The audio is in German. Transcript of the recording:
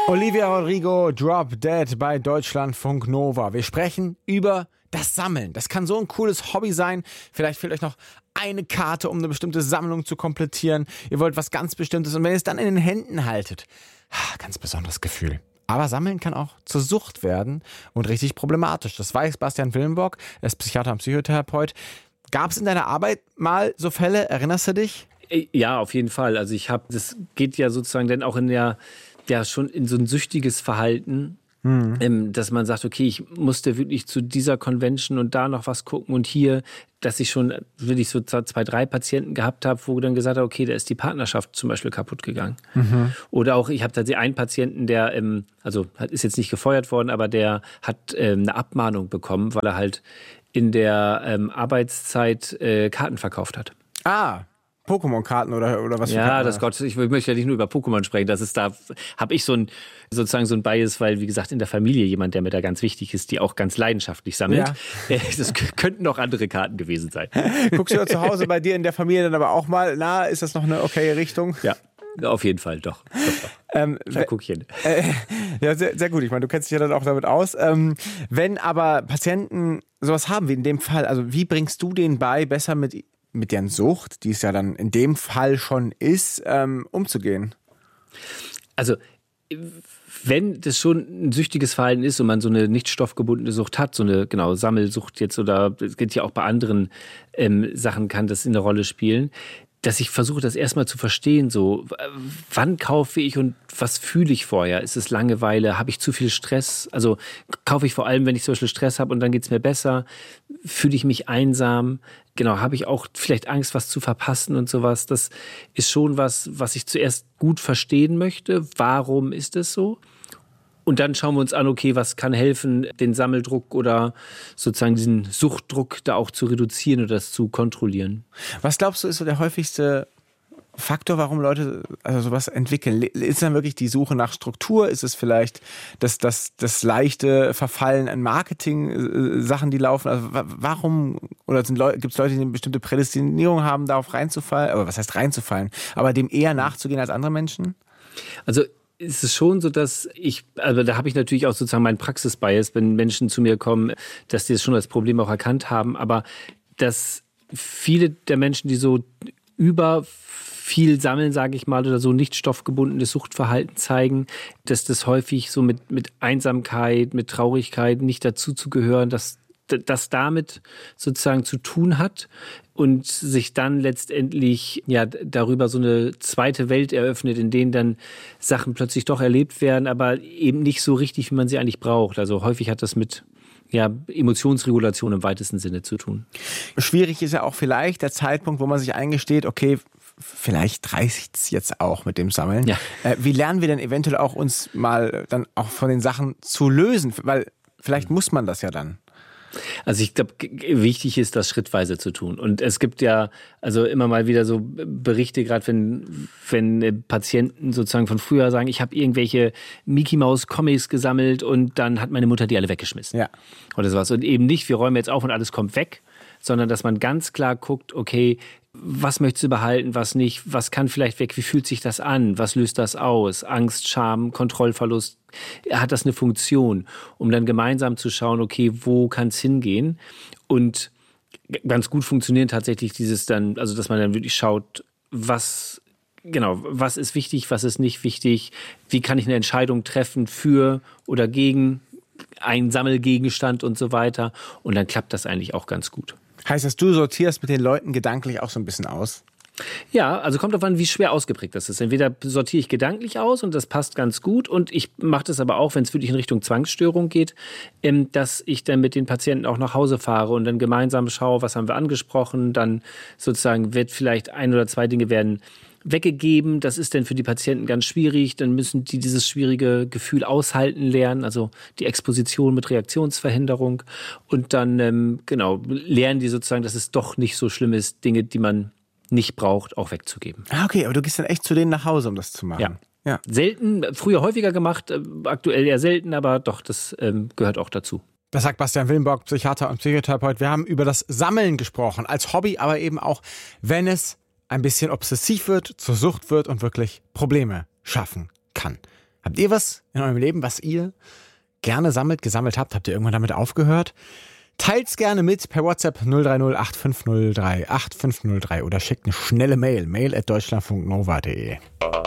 Olivia Rodrigo, Drop Dead bei Deutschlandfunk Nova. Wir sprechen über das Sammeln. Das kann so ein cooles Hobby sein. Vielleicht fehlt euch noch eine Karte, um eine bestimmte Sammlung zu komplettieren. Ihr wollt was ganz Bestimmtes und wenn ihr es dann in den Händen haltet, ganz besonderes Gefühl. Aber Sammeln kann auch zur Sucht werden und richtig problematisch. Das weiß Bastian Willenbock, er ist Psychiater und Psychotherapeut. Gab es in deiner Arbeit mal so Fälle? Erinnerst du dich? Ja, auf jeden Fall. Also das geht ja sozusagen dann auch schon in so ein süchtiges Verhalten, dass man sagt, okay, ich musste wirklich zu dieser Convention und da noch was gucken und hier, dass ich schon wirklich so 2, 3 Patienten gehabt habe, wo dann gesagt habe, okay, da ist die Partnerschaft zum Beispiel kaputt gegangen. Oder auch, ich habe tatsächlich einen Patienten, der, ist jetzt nicht gefeuert worden, aber der hat eine Abmahnung bekommen, weil er halt in der Arbeitszeit Karten verkauft hat. Pokémon-Karten oder was? Ja, das Gott, ich möchte ja nicht nur über Pokémon sprechen. Da habe ich so ein Bias, weil, wie gesagt, in der Familie jemand, der mir da ganz wichtig ist, die auch ganz leidenschaftlich sammelt. Ja. Das könnten auch andere Karten gewesen sein. Guckst du ja zu Hause bei dir in der Familie dann aber auch mal, ist das noch eine okaye Richtung? Ja. Auf jeden Fall, doch. Klar, guck ich hin. Ja, sehr, sehr gut. Ich meine, du kennst dich ja dann auch damit aus. Wenn aber Patienten sowas haben wie in dem Fall, also wie bringst du denen bei, besser mit deren Sucht, die es ja dann in dem Fall schon ist, umzugehen? Also, wenn das schon ein süchtiges Verhalten ist und man so eine nicht stoffgebundene Sucht hat, so eine Sammelsucht jetzt oder es geht ja auch bei anderen Sachen, kann das eine Rolle spielen, dass ich versuche, das erstmal zu verstehen, so, wann kaufe ich und was fühle ich vorher? Ist es Langeweile? Habe ich zu viel Stress? Also kaufe ich vor allem, wenn ich zum Beispiel Stress habe und dann geht es mir besser? Fühle ich mich einsam? Habe ich auch vielleicht Angst, was zu verpassen und sowas? Das ist schon was ich zuerst gut verstehen möchte. Warum ist es so? Und dann schauen wir uns an, okay, was kann helfen, den Sammeldruck oder sozusagen diesen Suchtdruck da auch zu reduzieren oder das zu kontrollieren. Was glaubst du, ist so der häufigste Faktor, warum Leute sowas entwickeln? Ist dann wirklich die Suche nach Struktur? Ist es vielleicht das leichte Verfallen an Marketing-Sachen, die laufen? Also warum, oder gibt es Leute, die eine bestimmte Prädestinierung haben, darauf reinzufallen? Aber was heißt reinzufallen? Aber dem eher nachzugehen als andere Menschen? Also ist es schon so, dass da habe ich natürlich auch sozusagen meinen Praxisbias, wenn Menschen zu mir kommen, dass die das schon als Problem auch erkannt haben, aber dass viele der Menschen, die so über viel sammeln, sage ich mal, oder so nicht stoffgebundenes Suchtverhalten zeigen, dass das häufig so mit Einsamkeit, mit Traurigkeit nicht dazu zu gehören, dass das damit sozusagen zu tun hat und sich dann letztendlich darüber so eine zweite Welt eröffnet, in denen dann Sachen plötzlich doch erlebt werden, aber eben nicht so richtig, wie man sie eigentlich braucht. Also häufig hat das mit Emotionsregulation im weitesten Sinne zu tun. Schwierig ist ja auch vielleicht der Zeitpunkt, wo man sich eingesteht, okay, vielleicht reicht es jetzt auch mit dem Sammeln. Ja. Wie lernen wir denn eventuell auch uns mal dann auch von den Sachen zu lösen? Weil vielleicht muss man das ja dann. Also ich glaube, wichtig ist, das schrittweise zu tun. Und es gibt ja also immer mal wieder so Berichte, gerade wenn Patienten sozusagen von früher sagen, ich habe irgendwelche Mickey-Maus-Comics gesammelt und dann hat meine Mutter die alle weggeschmissen. Ja. Oder sowas. Und eben nicht, wir räumen jetzt auf und alles kommt weg, sondern dass man ganz klar guckt, okay, was möchtest du behalten, was nicht, was kann vielleicht weg, wie fühlt sich das an, was löst das aus, Angst, Scham, Kontrollverlust, hat das eine Funktion, um dann gemeinsam zu schauen, okay, wo kann es hingehen und ganz gut funktionieren tatsächlich dieses dann, also dass man dann wirklich schaut, was ist wichtig, was ist nicht wichtig, wie kann ich eine Entscheidung treffen für oder gegen einen Sammelgegenstand und so weiter und dann klappt das eigentlich auch ganz gut. Heißt das, du sortierst mit den Leuten gedanklich auch so ein bisschen aus? Ja, also kommt darauf an, wie schwer ausgeprägt das ist. Entweder sortiere ich gedanklich aus und das passt ganz gut und ich mache das aber auch, wenn es wirklich in Richtung Zwangsstörung geht, dass ich dann mit den Patienten auch nach Hause fahre und dann gemeinsam schaue, was haben wir angesprochen, dann sozusagen wird vielleicht 1 oder 2 Dinge werden weggegeben. Das ist dann für die Patienten ganz schwierig. Dann müssen die dieses schwierige Gefühl aushalten lernen, also die Exposition mit Reaktionsverhinderung. Und dann lernen die sozusagen, dass es doch nicht so schlimm ist, Dinge, die man nicht braucht, auch wegzugeben. Okay, aber du gehst dann echt zu denen nach Hause, um das zu machen. Ja. Selten, früher häufiger gemacht, aktuell eher selten, aber doch, das gehört auch dazu. Das sagt Bastian Willenbock, Psychiater und Psychotherapeut. Wir haben über das Sammeln gesprochen, als Hobby, aber eben auch, wenn es ein bisschen obsessiv wird, zur Sucht wird und wirklich Probleme schaffen kann. Habt ihr was in eurem Leben, was ihr gerne gesammelt habt? Habt ihr irgendwann damit aufgehört? Teilt's gerne mit per WhatsApp 030 8503 8503 oder schickt eine schnelle Mail@deutschlandfunknova.de.